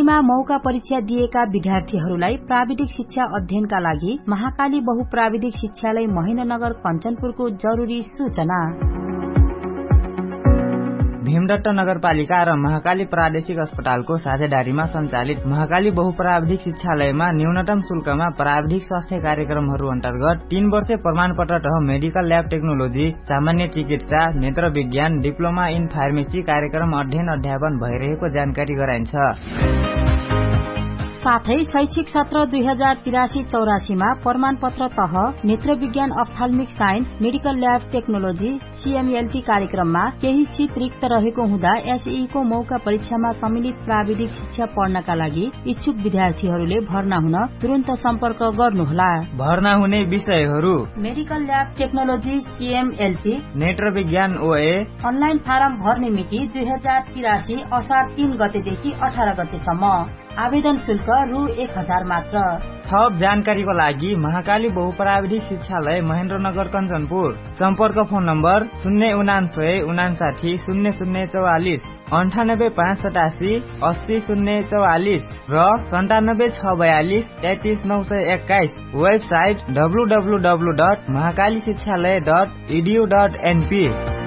नेपालीमा मौका परीक्षा दिएका विद्यार्थीहरूलाई प्राविधिक शिक्षा अध्ययनका लागि महाकाली बहुप्राविधिक शिक्षालय महेन्द्रनगर कञ्चनपुरको जरूरी सूचना। भीमदत्त नगरपालिका र महाकाली प्रादेशिक अस्पतालको साझेदारीमा सञ्चालित महाकाली बहुप्राविधिक शिक्षालयमा न्यूनतम शुल्कमा प्राविधिक स्वास्थ्य कार्यक्रमहरू अन्तर्गत 3 वर्ष प्रमाणपत्र तह मेडिकल ल्याब टेक्नोलोजी, सामान्य चिकित्सा, नेत्र विज्ञान, डिप्लोमा इन फार्मेसी कार्यक्रम अध्ययन अध्यापन भइरहेको जानकारी गराइन्छ। साथै शैक्षिक सत्र 2083-84 मा प्रमाणपत्र तह नेत्र विज्ञान, अप्थाल्मिक साइन्स, मेडिकल ल्याब टेक्नोलोजी, सीएमएलटी कार्यक्रममा केही सीट रिक्त रहेको हुँदा एसई को मौका परीक्षामा सम्मिलित प्राविधिक शिक्षा पढ्नका लागि इच्छुक विद्यार्थीहरूले भर्ना हुन तुरन्त सम्पर्क गर्नुहोला। भर्ना हुने विषयहरू: मेडिकल ल्याब टेक्नोलोजी सीएमएलटी, नेत्र विज्ञान ओए। अनलाइन फारम भर्ने मिति 2083 असार 3 गतेदेखि 18 गतेसम्म। आवेदन शुल्क रु 1000 मात्र। थप जानकारीको लागि महाकाली बहुप्राविधिक शिक्षालय महेन्द्रनगर कञ्चनपुर। सम्पर्क फोन नम्बर 099 59 0044, 98587 80044 र 97642 33921। वेबसाइट www.mahakaliशिक्षालय.edu.np।